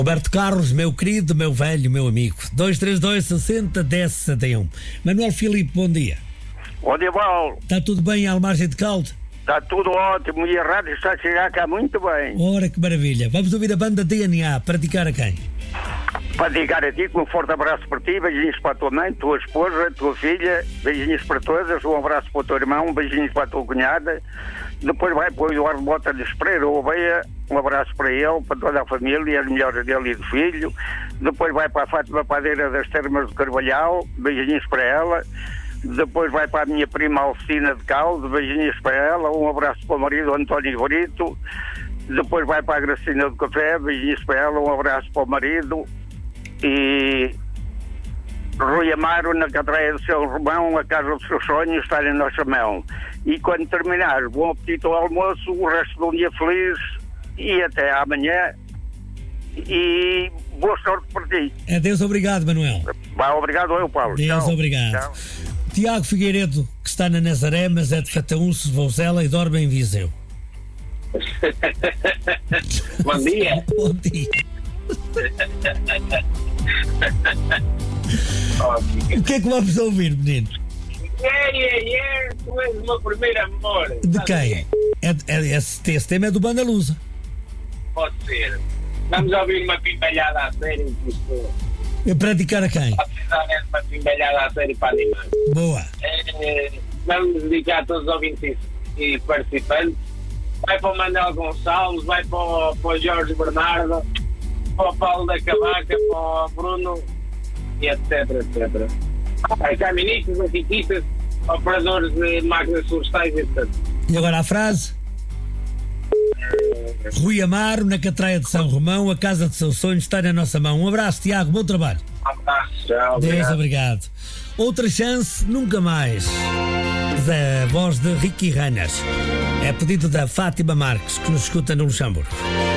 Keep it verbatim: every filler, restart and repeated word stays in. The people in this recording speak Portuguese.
Roberto Carlos, meu querido, meu velho, meu amigo. dois três dois, sessenta, dez, sessenta e um. Manuel Filipe, bom dia. Bom dia, Paulo. Está tudo bem em Almargem de Caldo? Está tudo ótimo e a rádio está a chegar cá muito bem. Ora, que maravilha. Vamos ouvir a banda D N A. Para dedicar a quem? Para dedicar a ti, com um forte abraço para ti, beijinhos para a tua mãe, tua esposa, tua filha, beijinhos para todas, um abraço para o teu irmão, beijinhos para a tua cunhada. Depois vai para o Eduardo Bota de Espreira, ou Oveia, um abraço para ele, para toda a família, as melhores dele e do filho. Depois vai para a Fátima Padeira das Termas do Carvalhal, beijinhos para ela. Depois vai para a minha prima Alcina de Caldo, beijinhos para ela, um abraço para o marido António Brito. Depois vai para a Gracina do Café, beijinhos para ela, um abraço para o marido. E Rui Amaro, na Catraia do Seu Romão, a casa dos seus sonhos está na nossa mão. E quando terminar, bom apetite ao almoço, o resto de um dia feliz e até amanhã. E boa sorte para ti. Adeus, obrigado, Manuel. Vai, obrigado eu, Paulo. Adeus, Tchau. obrigado. Tchau. Tiago Figueiredo, que está na Nazaré, mas é de Fataúnce, Vouzela e dorme em Viseu. Bom dia. Bom dia. O que é que vamos ouvir, meninos? Yeah, yeah, yeah, tu és o meu primeiro amor. De quem? É, é, esse, esse tema é do Banda Lusa. Pode ser. Vamos ouvir uma pimpalhada à série. É para dedicar a quem? Pode ser uma pimpalhada à série para animar. Boa. É, vamos dedicar a todos os ouvintes e participantes. Vai para o Manuel Gonçalves, vai para o, para o Jorge Bernardo, para o Paulo da Cavaca, para o Bruno, e etc, etcétera. Vai caministas, antiquistas, operadores de máquinas florestais, etcétera. E agora a frase? Rui Amaro, na Catraia de São Romão, a casa de seus sonhos está na nossa mão. Um abraço, Tiago, bom trabalho. Um abraço, tchau. Deus, obrigado. Outra chance, nunca mais. Da voz de Ricky Reiners. É pedido da Fátima Marques, que nos escuta no Luxemburgo.